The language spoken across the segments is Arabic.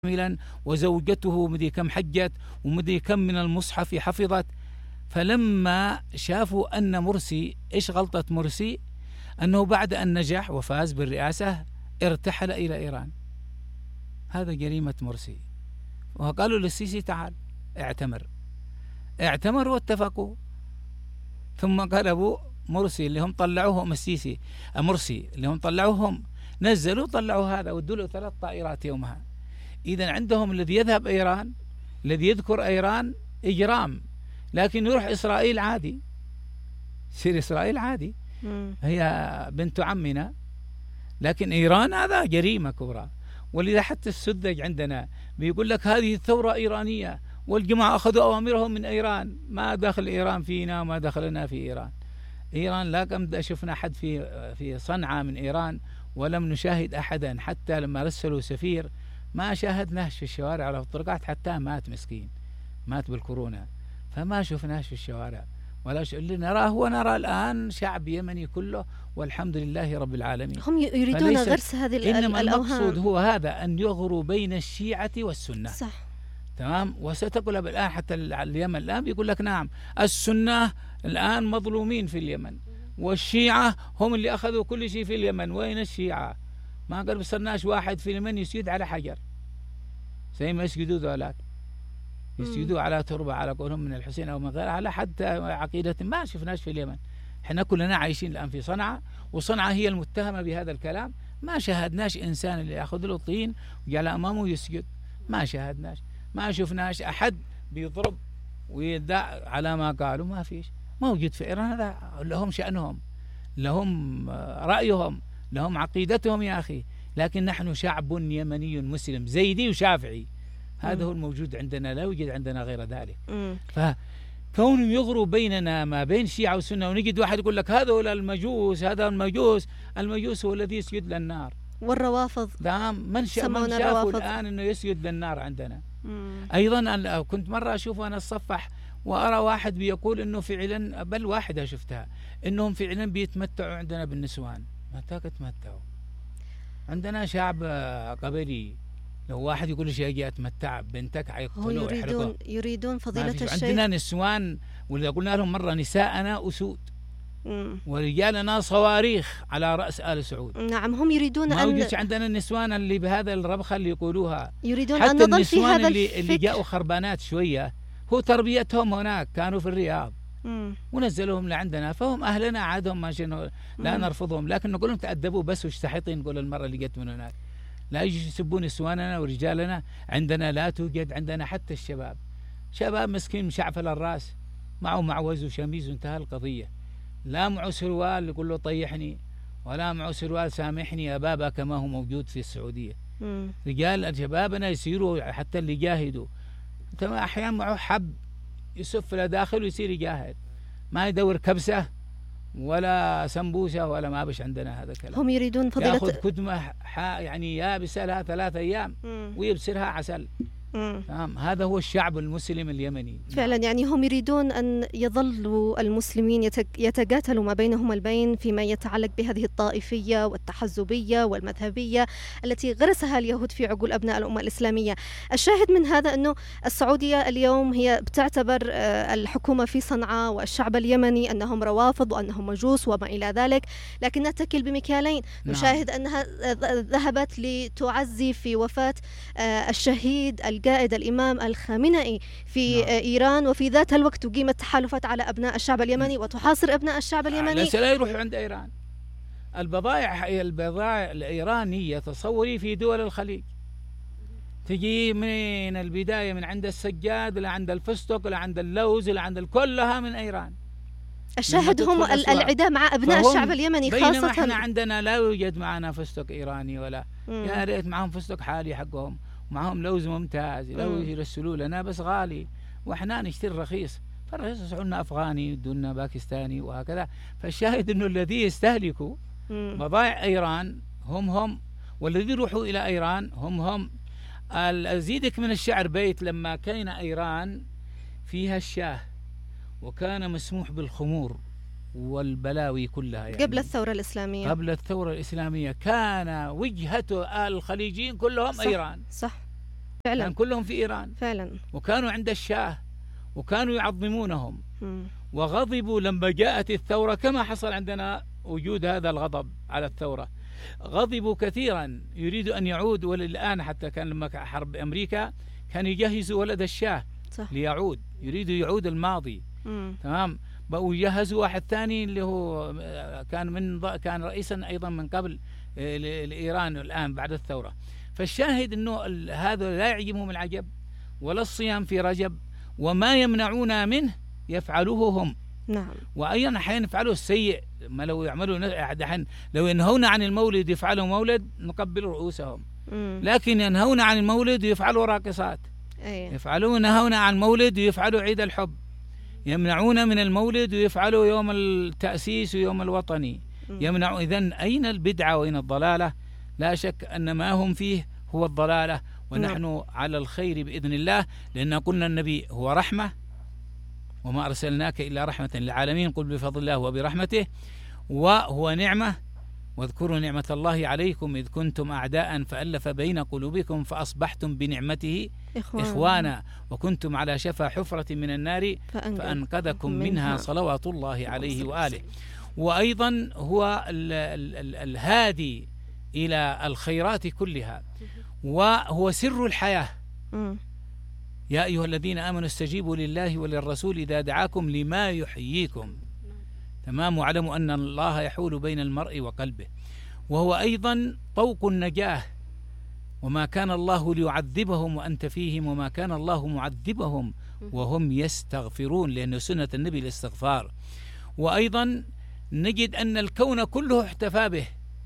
كاملا، وزوجته مدري كم حجت ومدري كم من المصحف حفظت. فلما شافوا أن مرسي، إيش غلطة مرسي؟ أنه بعد أن نجح وفاز بالرئاسة ارتحل إلى إيران. هذا جريمة مرسي. وقالوا للسيسي تعال اعتمر واتفقوا. ثم قلبوا مرسي اللي هم طلعوهم السيسي، مرسي اللي هم طلعوهم، نزلوا طلعوا هذا ودوا له 3 طائرات يومها. إذا عندهم الذي يذهب إيران، الذي يذكر إيران إجرام، لكن يروح إسرائيل عادي، يصير إسرائيل عادي، هي بنت عمنا. لكن إيران هذا جريمة كبرى. ولذا حتى السذج عندنا بيقول لك هذه ثورة إيرانية، والجماعة أخذوا أوامرهم من إيران. ما دخل إيران فينا وما دخلنا في إيران. إيران لا كم شفنا أحد في صنعاء من إيران، ولم نشاهد أحدا. حتى لما رسلوا سفير ما شاهدناش في الشوارع ولا في الطرقات، حتى مات مسكين، مات بالكورونا، فما شفناش في الشوارع ولا اللي نراه ونرى الآن شعب يمني كله، والحمد لله رب العالمين. هم يريدون غرس هذه الأوهام. إنما المقصود هو هذا، أن يغروا بين الشيعة والسنة. صح. تمام. وستقلب الآن حتى اليمن الآن بيقول لك نعم السنة الآن مظلومين في اليمن، والشيعة هم اللي أخذوا كل شيء في اليمن. وين الشيعة؟ ما قال بصرناش واحد في اليمن يسجد على حجر زي ما يسجدوا ذولاك، يسجدوا على تربة على قولهم من الحسين أو من غيرها، على حتى عقيدة ما شفناش في اليمن. احنا كلنا عايشين الآن في صنعاء، وصنعاء هي المتهمة بهذا الكلام. ما شاهدناش إنسان اللي يأخذ له طين وجعل أمامه يسجد، ما شاهدناش، ما شفناش أحد بيضرب ويدع على ما قالوا. ما فيش موجود في إيران. هذا لهم شأنهم، لهم رأيهم، لهم عقيدتهم يا أخي. لكن نحن شعب يمني مسلم زيدي وشافعي، هذا هو الموجود عندنا، لا يوجد عندنا غير ذلك. فكونهم يغروا بيننا ما بين شيعة وسنة، ونجد واحد يقول لك هذول المجوس، هذا المجوس هو الذي يسجد للنار. والروافض من شافوا الآن أنه يسجد للنار عندنا. أيضا كنت مرة أشوف أنا الصفح وأرى واحد بيقول أنه فعلا، بل واحدة شفتها، أنهم فعلا بيتمتعوا عندنا بالنسوان. متى تتمتعوا؟ عندنا شعب قبلي، لو واحد يقول لي شيء أتمتع بنتك حيقتلوه يريدون فضيلة الشيخ. عندنا نسوان، وإذا قلنا لهم مرة نساءنا أسود ورجالنا صواريخ على رأس آل سعود. نعم، هم يريدون ما وجدش عندنا النسوان اللي بهذا الربخة اللي يقولوها. يريدون حتى أن نظل في هذا اللي جاءوا خربانات شوية، هو تربيتهم هناك، كانوا في الرياض ونزلوهم لعندنا، فهم أهلنا عادهم، ماشي لا نرفضهم، لكن نقول لهم تأدبوا بس واشتحطين. نقول المرة اللي جت من هناك لا يجي يسبون نسواننا ورجالنا. عندنا لا توجد عندنا حتى الشباب، شباب مسكين مشعفل الراس، معه معوز وشميز وانتهى القضية. لا معه سروال يقول له طيحني، ولا معه سروال سامحني يا بابا كما هو موجود في السعودية. رجال شبابنا يسيروا حتى اللي يجاهدوا، أحيانا معه حب يسف لداخل ويصير يجاهد، ما يدور كبسة ولا سمبوسة ولا ما بش عندنا هذا الكلام. هم يريدون فضيلة يأخذ كدمة يعني يابسة لها 3 أيام ويبصرها عسل. هذا هو الشعب المسلم اليمني فعلا. يعني هم يريدون أن يظلوا المسلمين يتقاتلوا ما بينهم البين فيما يتعلق بهذه الطائفية والتحزبية والمذهبية التي غرسها اليهود في عقول أبناء الأمة الإسلامية. الشاهد من هذا أنه السعودية اليوم هي بتعتبر الحكومة في صنعاء والشعب اليمني أنهم روافض وأنهم مجوس وما إلى ذلك، لكنها تكل بمكيالين. نشاهد أنها ذهبت لتعزي في وفاة الشهيد القائد الإمام الخامنئي في إيران، وفي ذات الوقت تقيم تحالفات على أبناء الشعب اليمني وتحاصر أبناء الشعب اليمني. لا يروحوا عند إيران. البضائع الإيرانية تصوري في دول الخليج تجي من البداية من عند السجاد لعند الفستق لعند اللوز لعند كلها من إيران. الشاهد هم العداء مع أبناء الشعب اليمني خاصة. بينما احنا عندنا لا يوجد معنا فستق إيراني ولا يا ريت معهم فستق حالي حقهم، معهم لوز ممتاز لو يرسلوا لنا بس غالي، واحنا نشتري رخيص، فالرخيص يسعونا أفغاني يدونا باكستاني وهكذا. فالشاهد انه الذي يستهلكوا بضائع إيران هم، والذي يروحوا إلى إيران هم. أزيدك من الشعر بيت، لما كان إيران فيها الشاه وكان مسموح بالخمور والبلاوي كلها، يعني قبل الثورة الإسلامية، قبل الثورة الإسلامية كان وجهة الخليجيين كلهم صح. إيران. صح. فعلا. كان كلهم في إيران فعلا. وكانوا عند الشاه وكانوا يعظمونهم. وغضبوا لما جاءت الثورة، كما حصل عندنا وجود هذا الغضب على الثورة. غضبوا كثيرا، يريدوا أن يعود. وللآن حتى كان لما حرب أمريكا كان يجهزوا ولد الشاه صح. ليعود، يريدوا يعود الماضي. تمام. بقوا يجهزوا واحد ثاني اللي هو كان رئيسا أيضا من قبل لإيران الآن بعد الثورة. فالشاهد أنه هذا لا يعجبهم العجب ولا الصيام في رجب، وما يمنعون منه يفعلوه هم. نعم. وأيضا أحيانا يفعلوا السيء. ما لو يعملوا دحين، لو ينهون عن المولد يفعلوا مولد نقبل رؤوسهم. لكن ينهون عن المولد يفعلوا راقصات. ينهون عن المولد يفعلوا عيد الحب. يمنعون من المولد ويفعلوا يوم التأسيس ويوم الوطني. يمنعوا. إذن أين البدعة وأين الضلالة؟ لا شك أن ما هم فيه هو الضلالة، ونحن على الخير بإذن الله، لأن قلنا النبي هو رحمة وما أرسلناك إلا رحمة للعالمين، قل بفضل الله وبرحمته. وهو نعمة، واذكروا نعمة الله عليكم إذ كنتم أعداء فألف بين قلوبكم فأصبحتم بنعمته إخوانا وكنتم على شفا حفرة من النار فأنقذكم منها صلوات الله عليه وآله. وأيضا هو الهادي إلى الخيرات كلها، وهو سر الحياة. يا أيها الذين آمنوا استجيبوا لله وللرسول إذا دعاكم لما يحييكم. تمام. واعلموا أن الله يحول بين المرء وقلبه. وهو أيضا طوق النجاة، وما كان الله ليعذبهم وأنت فيهم وما كان الله معذبهم وهم يستغفرون، لأنه سنة النبي الاستغفار. وأيضا نجد أن الكون كله احتفى به،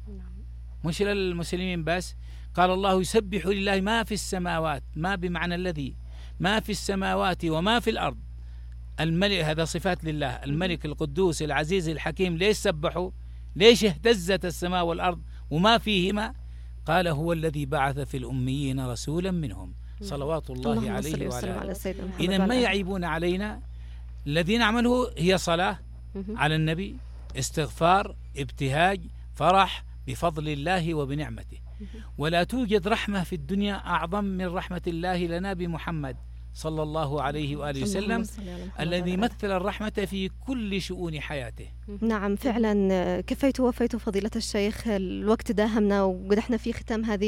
مش للمسلمين بس. قال الله يسبح لله ما في السماوات، ما بمعنى الذي، ما في السماوات وما في الأرض. الملك، هذا صفات لله، الملك القدوس العزيز الحكيم. ليش سبحوا؟ ليش اهتزت السماء والأرض وما فيهما؟ قال هو الذي بعث في الأميين رسولا منهم صلوات الله عليه وعلى آله. إذن ما يعيبون علينا. الذي نعمله هي صلاة على النبي، استغفار، ابتهاج، فرح بفضل الله وبنعمته. ولا توجد رحمة في الدنيا أعظم من رحمة الله لنا بمحمد صلى الله عليه وآله وسلم، الذي مثل الرحمة في كل شؤون حياته. نعم فعلا. كفيت ووفيت فضيلة الشيخ، الوقت داهمنا وقدحنا في ختام هذه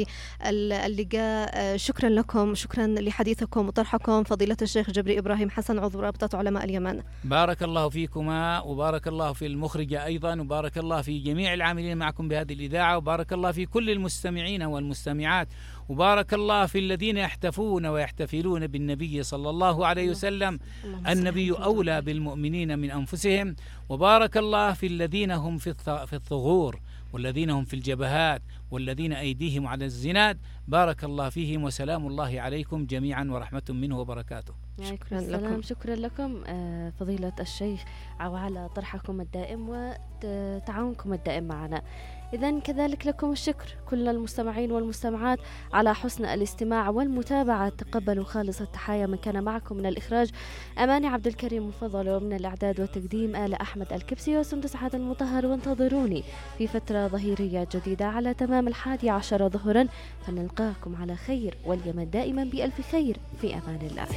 اللقاء. شكرا لكم، شكرا لحديثكم وطرحكم فضيلة الشيخ جبري إبراهيم حسن، عضو رابطة علماء اليمن. بارك الله فيكما، وبارك الله في المخرجة أيضا، وبارك الله في جميع العاملين معكم بهذه الإذاعة، وبارك الله في كل المستمعين والمستمعات، وبارك الله في الذين يحتفون ويحتفلون بالنبي صلى الله عليه وسلم. النبي أولى بالمؤمنين من أنفسهم. وبارك الله في الذين هم في الثغور، والذين هم في الجبهات، والذين أيديهم على الزناد. بارك الله فيهم، وسلام الله عليكم جميعا ورحمة منه وبركاته. شكرا لكم. شكرا لكم فضيلة الشيخ وعلى طرحكم الدائم وتعاونكم الدائم معنا. إذن كذلك لكم الشكر كل المستمعين والمستمعات على حسن الاستماع والمتابعة. تقبلوا خالص التحايا من كان معكم من الإخراج أماني عبد الكريم المفضل، ومن الإعداد والتقديم آل أحمد الكبسي وسندس عادل المطهر. وانتظروني في فترة ظهيرية جديدة على تمام 11 ظهرا، فنلقاكم على خير، واليمن دائما بألف خير. في أمان الله.